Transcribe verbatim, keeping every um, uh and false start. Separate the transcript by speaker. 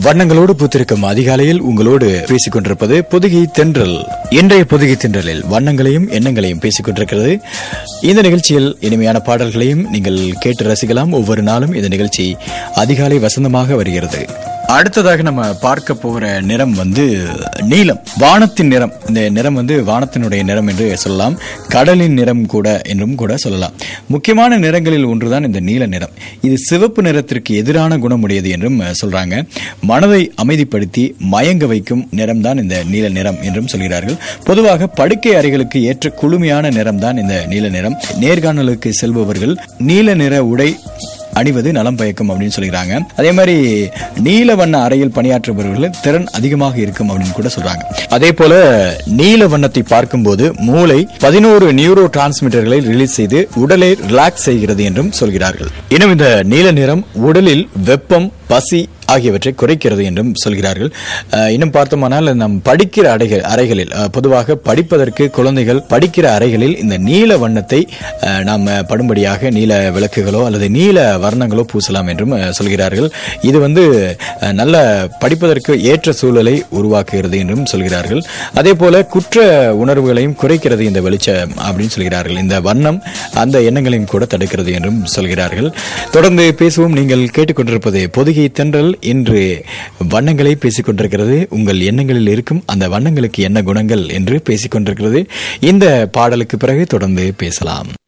Speaker 1: வண்ணங்களோடு பூத்திருக்கும் அதிகாலையில் உங்களோடு பேசிக் கொண்டிருப்பது பொதிகை தென்றல். இன்றைய பொதிகை தென்றலில் வண்ணங்களையும் எண்ணங்களையும் பேசிக் கொண்டிருக்கிறது. இந்த நிகழ்ச்சியில் இனிமையான பாடல்களையும் நீங்கள் கேட்டு ரசிக்கலாம். ஒவ்வொரு நாளும் இந்த நிகழ்ச்சி அதிகாலை வசந்தமாக வருகிறது. அடுத்ததாக நம்ம பார்க்க போகிற நிறம் வந்து நீலம், வானத்தின் நிறம். இந்த நிறம் வந்து வானத்தினுடைய நிறம் என்று சொல்லலாம், கடலின் நிறம் கூட என்றும் கூட சொல்லலாம். முக்கியமான நிறங்களில் ஒன்றுதான் இந்த நீல நிறம். இது சிவப்பு நிறத்திற்கு எதிரான குணமுடையது என்றும் சொல்றாங்க. மனதை அமைதிப்படுத்தி மயங்க வைக்கும் நிறம் தான் இந்த நீல நிறம் என்றும் சொல்கிறார்கள். பொதுவாக படுக்கை அறைகளுக்கு ஏற்ற குளுமையான நிறம் தான் இந்த நீல நிறம். நேர்காணலுக்கு செல்பவர்கள் நீல நிற உடை அணிவது நலம் பயக்கும் அப்படின்னு சொல்லிக்கிறாங்க. அதே மாதிரி நீல வண்ண அறையில் பணியாற்றுபவர்கள் திறன் அதிகமாக இருக்கும் அப்படின்னு கூட சொல்றாங்க. அதே போல நீல வண்ணத்தை பார்க்கும் போது மூளை பதினோரு நியூரோ டிரான்ஸ்மிட்டர்களை ரிலீஸ் செய்து உடலை ரிலாக்ஸ் செய்கிறது என்றும் சொல்கிறார்கள். இன்னும் இந்த நீல நிறம் உடலில் வெப்பம், பசி ஆகியவற்றை குறைக்கிறது என்றும் சொல்கிறார்கள். இன்னும் பார்த்தோமானால் நம் படிக்கிற அறைகள் அறைகளில் பொதுவாக படிப்பதற்கு குழந்தைகள் படிக்கிற அறைகளில் இந்த நீல வண்ணத்தை நாம் படும்படியாக நீல விளக்குகளோ அல்லது நீல வர்ணங்களோ பூசலாம் என்றும் சொல்கிறார்கள். இது வந்து நல்ல படிப்பதற்கு ஏற்ற சூழலை உருவாக்குகிறது என்றும் சொல்கிறார்கள். அதே போல குற்ற உணர்வுகளையும் குறைக்கிறது இந்த வெளிச்சம் அப்படின்னு சொல்கிறார்கள். இந்த வண்ணம் அந்த எண்ணங்களையும் கூட தடுக்கிறது என்றும் சொல்கிறார்கள். தொடர்ந்து பேசுவோம். நீங்கள் கேட்டுக்கொண்டிருப்பது பொதிகை தென்றல். இன்று வண்ணங்களை பேசிக் கொண்டிருக்கிறது. உங்கள் எண்ணங்களில் இருக்கும் அந்த வண்ணங்களுக்கு என்ன குணங்கள் என்று பேசிக் கொண்டிருக்கிறது. இந்த பாடலுக்கு பிறகு தொடர்ந்து பேசலாம்.